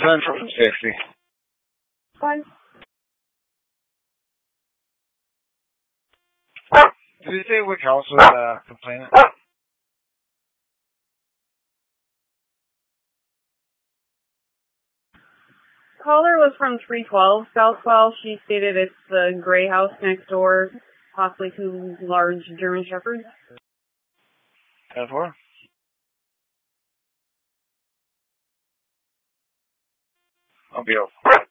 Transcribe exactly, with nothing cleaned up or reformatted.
Central fifty. Fine. Did you say which house was uh, complaining? Caller was from three twelve Southwell. She stated it's the gray house next door, possibly two large German Shepherds. ten four? I'll be over.